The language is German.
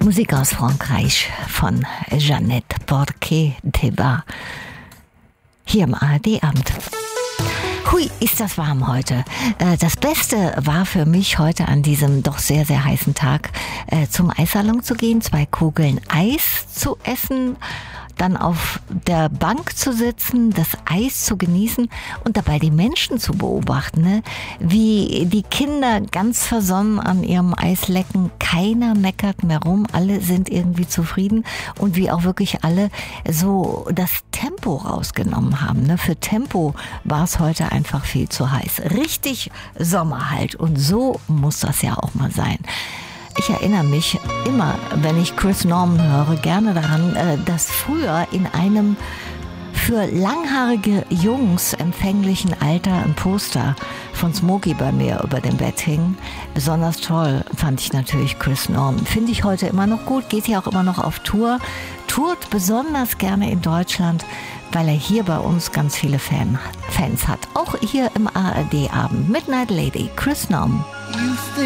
Musik aus Frankreich von Jeannette Porquet-Thébat. Hier im ARD-Abend. Hui, ist das warm heute. Das Beste war für mich heute an diesem doch sehr, sehr heißen Tag, zum Eissalon zu gehen, 2 Kugeln Eis zu essen, dann auf der Bank zu sitzen, das Eis zu genießen und dabei die Menschen zu beobachten, ne? Wie die Kinder ganz versonnen an ihrem Eis lecken, keiner meckert mehr rum, alle sind irgendwie zufrieden und wie auch wirklich alle so das Tempo rausgenommen haben, ne? Für Tempo war es heute einfach viel zu heiß. Richtig Sommer halt und so muss das ja auch mal sein. Ich erinnere mich immer, wenn ich Chris Norman höre, gerne daran, dass früher in einem für langhaarige Jungs empfänglichen Alter ein Poster von Smokey bei mir über dem Bett hing. Besonders toll fand ich natürlich Chris Norman. Finde ich heute immer noch gut, geht ja auch immer noch auf Tour. Tourt besonders gerne in Deutschland, weil er hier bei uns ganz viele Fans hat. Auch hier im ARD-Abend. Midnight Lady, Chris Norman.